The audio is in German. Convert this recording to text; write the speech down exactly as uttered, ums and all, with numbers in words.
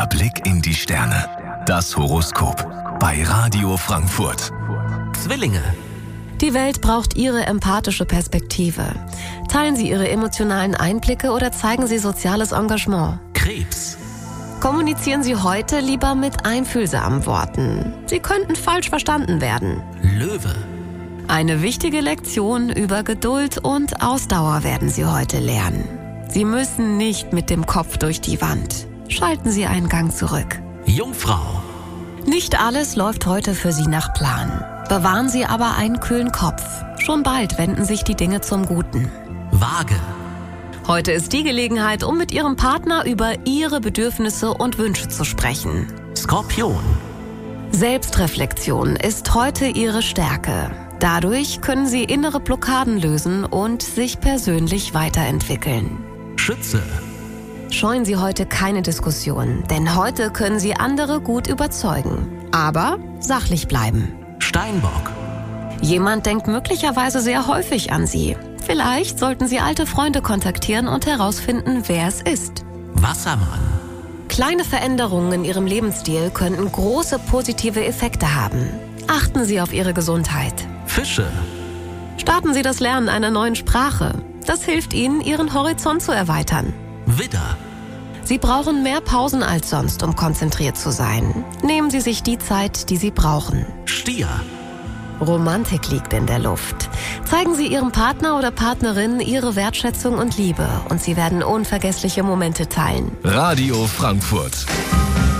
Der Blick in die Sterne. Das Horoskop bei Radio Frankfurt. Zwillinge. Die Welt braucht Ihre empathische Perspektive. Teilen Sie Ihre emotionalen Einblicke oder zeigen Sie soziales Engagement? Krebs. Kommunizieren Sie heute lieber mit einfühlsamen Worten. Sie könnten falsch verstanden werden. Löwe. Eine wichtige Lektion über Geduld und Ausdauer werden Sie heute lernen. Sie müssen nicht mit dem Kopf durch die Wand. Schalten Sie einen Gang zurück. Jungfrau. Nicht alles läuft heute für Sie nach Plan. Bewahren Sie aber einen kühlen Kopf. Schon bald wenden sich die Dinge zum Guten. Waage. Heute ist die Gelegenheit, um mit Ihrem Partner über Ihre Bedürfnisse und Wünsche zu sprechen. Skorpion. Selbstreflexion ist heute Ihre Stärke. Dadurch können Sie innere Blockaden lösen und sich persönlich weiterentwickeln. Schütze. Scheuen Sie heute keine Diskussion, denn heute können Sie andere gut überzeugen. Aber sachlich bleiben. Steinbock. Jemand denkt möglicherweise sehr häufig an Sie. Vielleicht sollten Sie alte Freunde kontaktieren und herausfinden, wer es ist. Wassermann. Kleine Veränderungen in Ihrem Lebensstil könnten große positive Effekte haben. Achten Sie auf Ihre Gesundheit. Fische. Starten Sie das Lernen einer neuen Sprache. Das hilft Ihnen, Ihren Horizont zu erweitern. Widder. Sie brauchen mehr Pausen als sonst, um konzentriert zu sein. Nehmen Sie sich die Zeit, die Sie brauchen. Stier. Romantik liegt in der Luft. Zeigen Sie Ihrem Partner oder Partnerin Ihre Wertschätzung und Liebe und Sie werden unvergessliche Momente teilen. Radio Frankfurt.